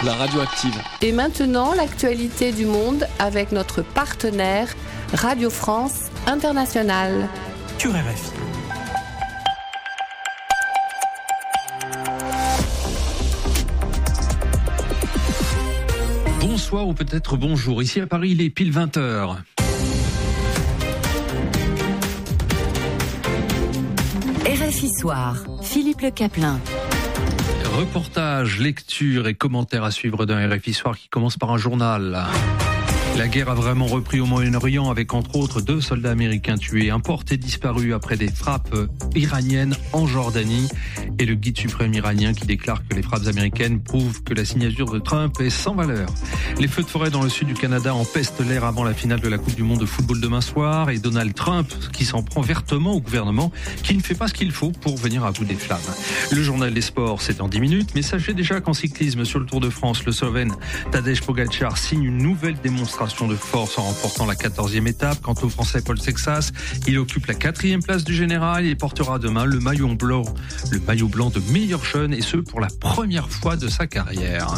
la radio active. Et maintenant, l'actualité du monde avec notre partenaire Radio France Internationale. Sur RFI. Bonsoir ou peut-être bonjour. Ici à Paris, il est pile 20h. RFI Soir, Philippe Le Caplin. Reportage, lecture et commentaires à suivre d'un RFI Soir qui commence par un journal. La guerre a vraiment repris au Moyen-Orient avec entre autres 2 soldats américains tués, un porté disparu après des frappes iraniennes en Jordanie et le guide suprême iranien qui déclare que les frappes américaines prouvent que la signature de Trump est sans valeur. Les feux de forêt dans le sud du Canada empestent l'air avant la finale de la Coupe du Monde de football demain soir et Donald Trump qui s'en prend vertement au gouvernement qui ne fait pas ce qu'il faut pour venir à bout des flammes. Le journal des sports, c'est dans 10 minutes, mais sachez déjà qu'en cyclisme sur le Tour de France, le Slovène Tadej Pogačar signe une nouvelle démonstration de force en remportant la 14e étape. Quant au Français Paul Sexas, il occupe la 4e place du général et portera demain le maillot blanc de meilleur jeune et ce pour la première fois de sa carrière.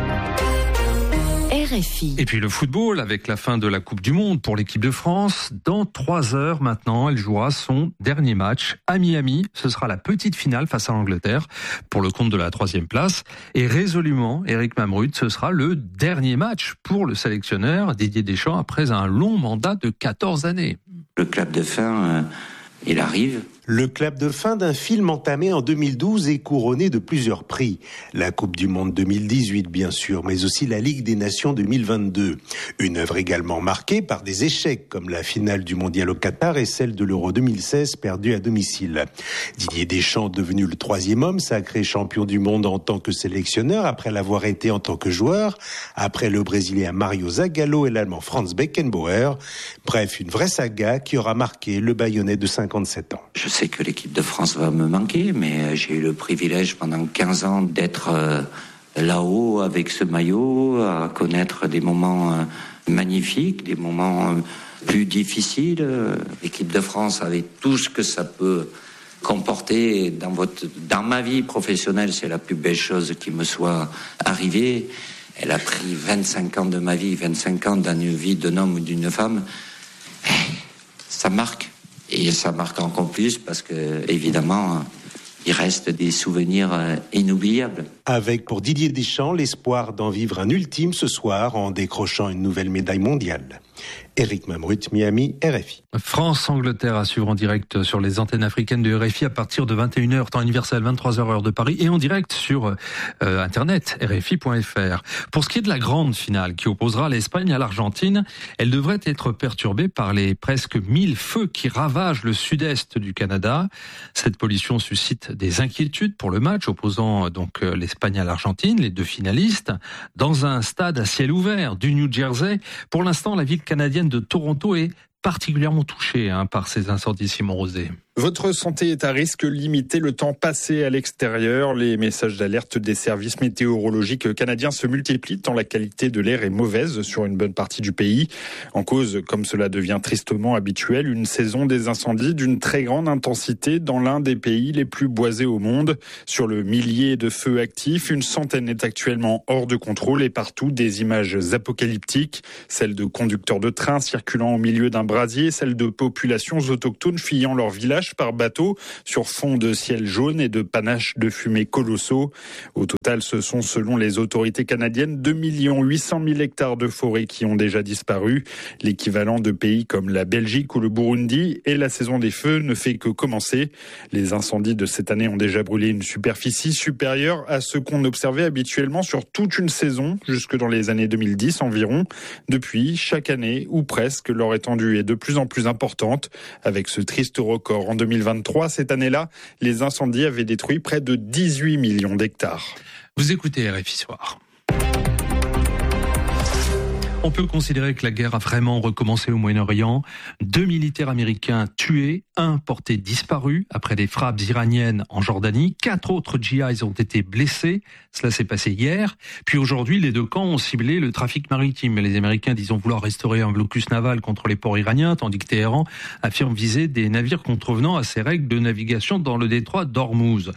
RFI. Et puis le football avec la fin de la Coupe du Monde pour l'équipe de France. Dans 3 heures maintenant, elle jouera son dernier match à Miami. Ce sera la petite finale face à l'Angleterre pour le compte de la 3e place. Et résolument, Éric Mamrut, ce sera le dernier match pour le sélectionneur Didier Deschamps après un long mandat de 14 années. Le clap de fin, il arrive. Le clap de fin d'un film entamé en 2012 et couronné de plusieurs prix. La Coupe du Monde 2018, bien sûr, mais aussi la Ligue des Nations 2022. Une œuvre également marquée par des échecs, comme la finale du Mondial au Qatar et celle de l'Euro 2016 perdue à domicile. Didier Deschamps, devenu le 3e homme, sacré champion du monde en tant que sélectionneur, après l'avoir été en tant que joueur, après le Brésilien Mario Zagallo et l'Allemand Franz Beckenbauer. Bref, une vraie saga qui aura marqué le Bayonnais de 57 ans. Je sais que l'équipe de France va me manquer, mais j'ai eu le privilège pendant 15 ans d'être là-haut avec ce maillot, à connaître des moments magnifiques, des moments plus difficiles. L'équipe de France avec tout ce que ça peut comporter dans ma vie professionnelle, c'est la plus belle chose qui me soit arrivée. Elle a pris 25 ans de ma vie, 25 ans dans une vie d'un homme ou d'une femme. Ça marque. Et ça marque encore plus parce que, évidemment, il reste des souvenirs inoubliables. Avec pour Didier Deschamps l'espoir d'en vivre un ultime ce soir en décrochant une nouvelle médaille mondiale. Éric Mamrut, Miami, RFI. France-Angleterre à suivre en direct sur les antennes africaines de RFI à partir de 21h, temps universel, 23h heure de Paris, et en direct sur internet, rfi.fr. Pour ce qui est de la grande finale qui opposera l'Espagne à l'Argentine, elle devrait être perturbée par les presque 1000 feux qui ravagent le sud-est du Canada. Cette pollution suscite des inquiétudes pour le match opposant donc l'Espagne à l'Argentine, les 2 finalistes, dans un stade à ciel ouvert du New Jersey. Pour l'instant, la ville canadienne de Toronto est particulièrement touchée par ces incendies. Simon Rosé. Votre santé est à risque, limitez le temps passé à l'extérieur. Les messages d'alerte des services météorologiques canadiens se multiplient tant la qualité de l'air est mauvaise sur une bonne partie du pays. En cause, comme cela devient tristement habituel, une saison des incendies d'une très grande intensité dans l'un des pays les plus boisés au monde. Sur le millier de feux actifs, une centaine est actuellement hors de contrôle et partout des images apocalyptiques. Celles de conducteurs de train circulant au milieu d'un brasier, celles de populations autochtones fuyant leur village par bateau sur fond de ciel jaune et de panaches de fumée colossaux. Au total, ce sont, selon les autorités canadiennes, 2 800 000 hectares de forêt qui ont déjà disparu. L'équivalent de pays comme la Belgique ou le Burundi, et la saison des feux ne fait que commencer. Les incendies de cette année ont déjà brûlé une superficie supérieure à ce qu'on observait habituellement sur toute une saison, jusque dans les années 2010 environ. Depuis, chaque année, ou presque, leur étendue est de plus en plus importante. Avec ce triste record en 2023, cette année-là, les incendies avaient détruit près de 18 millions d'hectares. Vous écoutez RFI Soir. On peut considérer que la guerre a vraiment recommencé au Moyen-Orient. 2 militaires américains tués, 1 porté disparu après des frappes iraniennes en Jordanie. 4 autres GIs ont été blessés. Cela s'est passé hier. Puis aujourd'hui, les 2 camps ont ciblé le trafic maritime. Les Américains disent vouloir restaurer un blocus naval contre les ports iraniens, tandis que Téhéran affirme viser des navires contrevenant à ses règles de navigation dans le détroit d'Ormuz.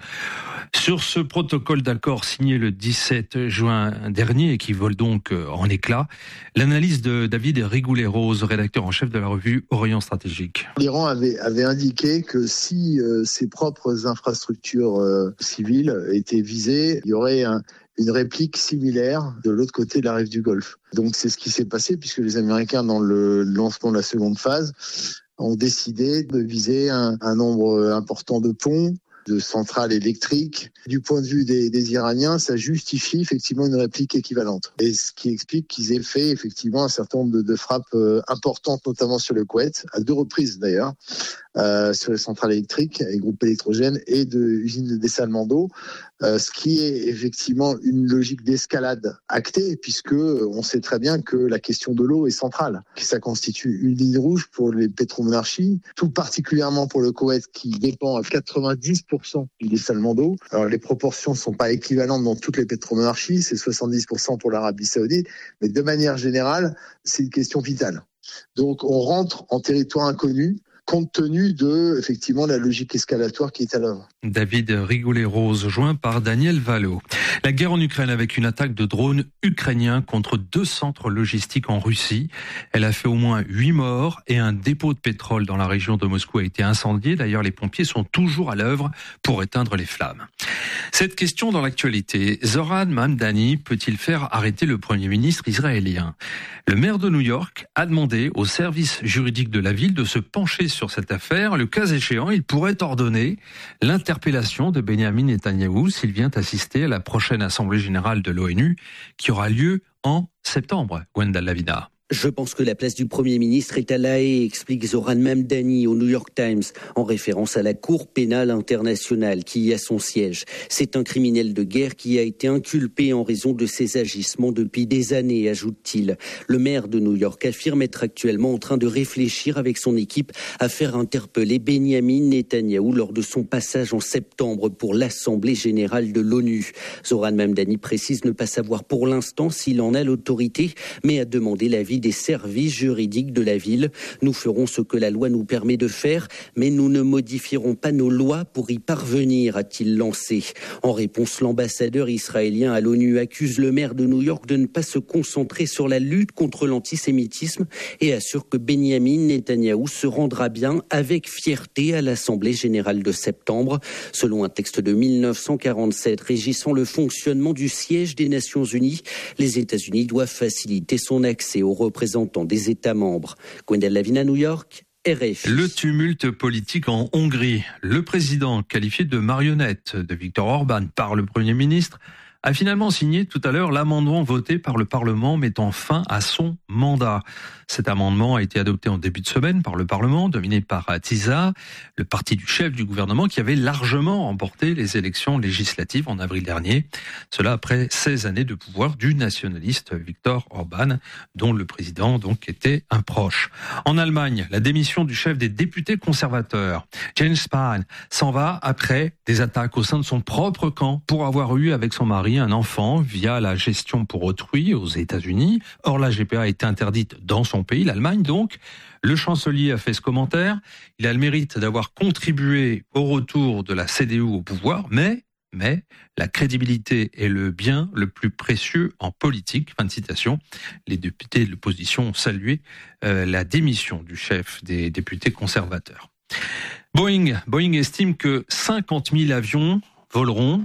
Sur ce protocole d'accord signé le 17 juin dernier et qui vole donc en éclats, l'analyse de David Rigoulet-Rose, rédacteur en chef de la revue Orient Stratégique. L'Iran avait indiqué que si ses propres infrastructures civiles étaient visées, il y aurait une réplique similaire de l'autre côté de la rive du Golfe. Donc c'est ce qui s'est passé puisque les Américains, dans le lancement de la seconde phase, ont décidé de viser un nombre important de ponts, de centrales électriques. Du point de vue des Iraniens, ça justifie effectivement une réplique équivalente. Et ce qui explique qu'ils aient fait effectivement un certain nombre de frappes importantes, notamment sur le Koweït, à 2 reprises d'ailleurs, sur les centrales électriques, les groupes électrogènes et de usines de dessalement d'eau, ce qui est effectivement une logique d'escalade actée, puisque on sait très bien que la question de l'eau est centrale, que ça constitue une ligne rouge pour les pétromonarchies, tout particulièrement pour le Koweït qui dépend à 90% du dessalement d'eau. Alors les proportions ne sont pas équivalentes dans toutes les pétromonarchies, c'est 70% pour l'Arabie Saoudite, mais de manière générale, c'est une question vitale. Donc on rentre en territoire inconnu, compte tenu de, effectivement, la logique escalatoire qui est à l'œuvre. David Rigoulet-Rose, joint par Daniel Valo. La guerre en Ukraine avec une attaque de drones ukrainiens contre 2 centres logistiques en Russie. Elle a fait au moins 8 morts et un dépôt de pétrole dans la région de Moscou a été incendié. D'ailleurs, les pompiers sont toujours à l'œuvre pour éteindre les flammes. Cette question dans l'actualité, Zoran Mamdani peut-il faire arrêter le Premier ministre israélien ? Le maire de New York a demandé au service juridique de la ville de se pencher sur cette affaire. Le cas échéant, il pourrait ordonner l'interpellation de Benyamin Netanyahou s'il vient assister à la prochaine Assemblée générale de l'ONU qui aura lieu en septembre. Gwendal Lavina. Je pense que la place du Premier ministre est à La Haye, explique Zoran Mamdani au New York Times, en référence à la Cour pénale internationale qui y a son siège. C'est un criminel de guerre qui a été inculpé en raison de ses agissements depuis des années, ajoute-t-il. Le maire de New York affirme être actuellement en train de réfléchir avec son équipe à faire interpeller Benyamin Netanyahou lors de son passage en septembre pour l'Assemblée générale de l'ONU. Zoran Mamdani précise ne pas savoir pour l'instant s'il en a l'autorité, mais a demandé l'avis des services juridiques de la ville. Nous ferons ce que la loi nous permet de faire, mais nous ne modifierons pas nos lois pour y parvenir, a-t-il lancé. En réponse, l'ambassadeur israélien à l'ONU accuse le maire de New York de ne pas se concentrer sur la lutte contre l'antisémitisme et assure que Benyamin Netanyahou se rendra bien avec fierté à l'Assemblée générale de septembre. Selon un texte de 1947 régissant le fonctionnement du siège des Nations Unies, les États-Unis doivent faciliter son accès aux représentants des États membres. Gwendal Lavina, New York, RFI. Le tumulte politique en Hongrie. Le président, qualifié de marionnette de Viktor Orban par le Premier ministre, a finalement signé tout à l'heure l'amendement voté par le Parlement mettant fin à son mandat. Cet amendement a été adopté en début de semaine par le Parlement, dominé par TISA, le parti du chef du gouvernement qui avait largement remporté les élections législatives en avril dernier. Cela après 16 années de pouvoir du nationaliste Viktor Orban, dont le président donc était un proche. En Allemagne, la démission du chef des députés conservateurs, Jens Spahn, s'en va après des attaques au sein de son propre camp pour avoir eu avec son mari un enfant via la gestion pour autrui aux États-Unis. Or, la GPA est interdite dans son pays, l'Allemagne donc. Le chancelier a fait ce commentaire. Il a le mérite d'avoir contribué au retour de la CDU au pouvoir, mais la crédibilité est le bien le plus précieux en politique. Fin de citation. Les députés de l'opposition ont salué la démission du chef des députés conservateurs. Boeing estime que 50 000 avions voleront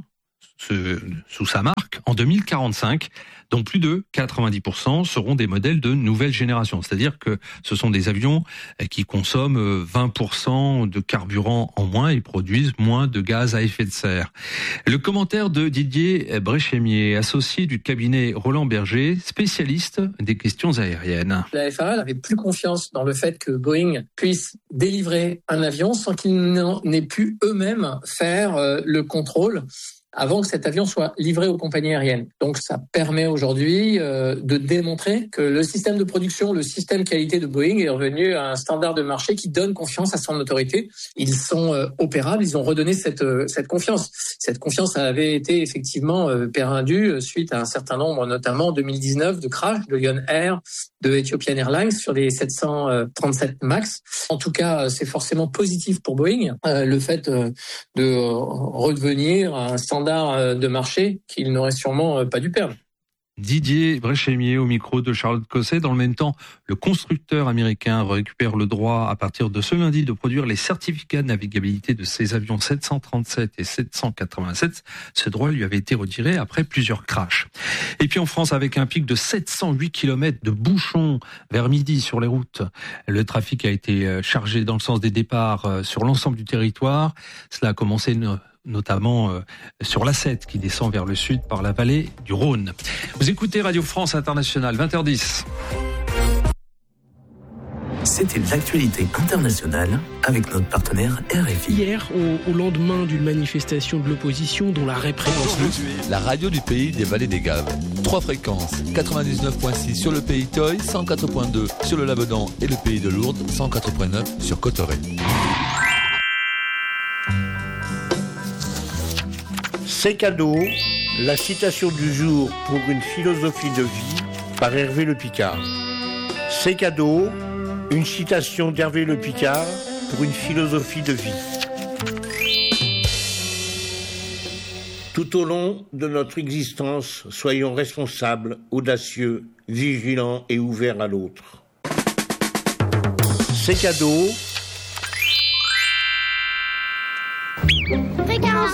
sous sa marque en 2045, dont plus de 90% seront des modèles de nouvelle génération. C'est-à-dire que ce sont des avions qui consomment 20% de carburant en moins et produisent moins de gaz à effet de serre. Le commentaire de Didier Bréchémier, associé du cabinet Roland Berger, spécialiste des questions aériennes. La FAA n'avait plus confiance dans le fait que Boeing puisse délivrer un avion sans qu'ils n'aient pu eux-mêmes faire le contrôle avant que cet avion soit livré aux compagnies aériennes. Donc ça permet aujourd'hui de démontrer que le système de production, le système qualité de Boeing est revenu à un standard de marché qui donne confiance à son autorité. Ils sont opérables, ils ont redonné cette confiance. Cette confiance avait été effectivement perdue suite à un certain nombre, notamment en 2019, de crash de Lion Air, de Ethiopian Airlines sur les 737 MAX. En tout cas, c'est forcément positif pour Boeing, le fait de redevenir à un standard de marché qu'il n'aurait sûrement pas dû perdre. Didier Bréchémier au micro de Charlotte Cosset. Dans le même temps, le constructeur américain récupère le droit à partir de ce lundi de produire les certificats de navigabilité de ses avions 737 et 787. Ce droit lui avait été retiré après plusieurs crashs. Et puis en France, avec un pic de 708 km de bouchons vers midi sur les routes, le trafic a été chargé dans le sens des départs sur l'ensemble du territoire. Cela a commencé notamment sur l'A7 qui descend vers le sud par la vallée du Rhône. Vous écoutez Radio France Internationale, 20h10. C'était l'actualité internationale avec notre partenaire RFI. Hier, au lendemain d'une manifestation de l'opposition dont la répression... La radio du pays des Vallées des Gaves. 3 fréquences, 99.6 sur le pays Toy, 104.2 sur le Labedan et le pays de Lourdes, 104.9 sur Cotteret. C'est cadeau, la citation du jour pour une philosophie de vie par Hervé Le Picard. C'est cadeau, une citation d'Hervé Le Picard pour une philosophie de vie. Tout au long de notre existence, soyons responsables, audacieux, vigilants et ouverts à l'autre. C'est cadeau. Fréquence